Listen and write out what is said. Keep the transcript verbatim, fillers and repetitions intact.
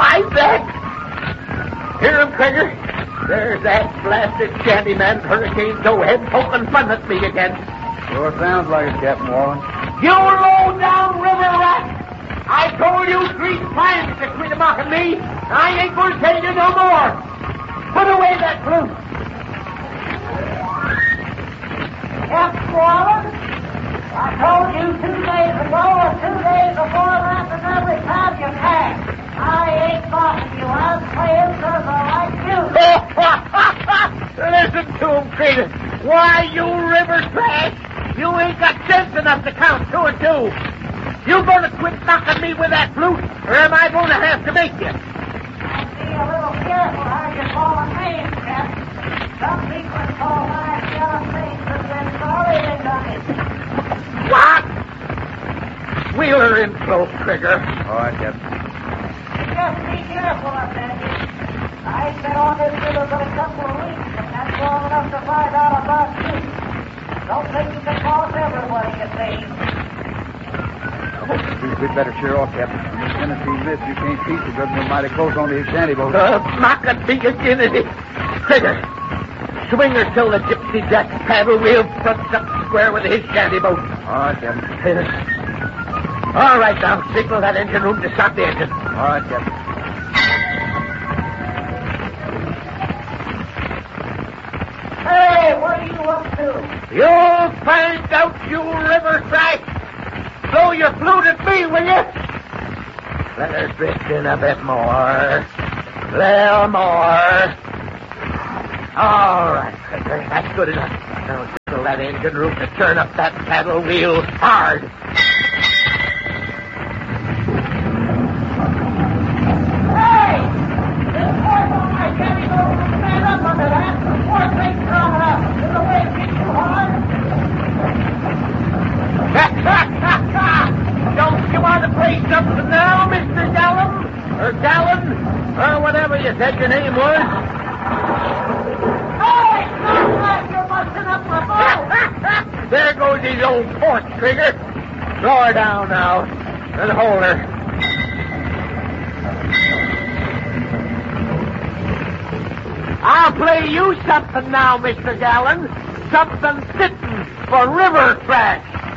I bet. Hear him, Trigger? There's that blasted shantyman Hurricane Towhead poking fun at me again. Sure sounds like it, Captain Wallen. You low-down river rat! I told you three times to quit mocking me. I ain't going to tell you no more. Put away that flute. Captain Wallen, I told you two days ago or two days before that and every time you passed. I ain't mocking you. I'm playing because I like you. Listen to him, Crater. Why, you river trash, you ain't got sense enough to count two and two. You gonna quit knocking me with that flute, or am I gonna have to make you? Be a little careful how you call a name, Captain. Some people call nice young things and then sorry they done it. What? Wheeler in close, Trigger. All right, Captain. Just be careful up there. I've been on this river for a couple of weeks, and that's long enough to find out about you. Don't think you can cross everybody, you see. We'd better cheer off, Captain. If Tennessee miss, you can't teach it. Doesn't look mighty close onto his shanty boat. Uh, knocking me again, is it? Trigger, swing her till the gypsy jack paddle wheel fronts up square with his shanty boat. All right, Captain. All right, now, signal that engine room to start the engine. All right, Captain. Hey, what are you up to? You'll find out, you river trash. Blow your flute at me, will you? Let her drift in a bit more. Little more. All right, Trigger, that's good enough. Now signal that engine room to turn up that paddle wheel hard. Hey! This horse on my shanty boat will stand up under that. The horse ain't strong enough. Is the way it gets too hard? Don't you want to play something now, Mister Gallum? Or Gallon? Or whatever you said your name was? Hey! Stop that! You're busting up my boat! There goes his old port, Trigger. Throw her down now. And hold her. I'll play you something now, Mister Gallon. Something fitting for river trash.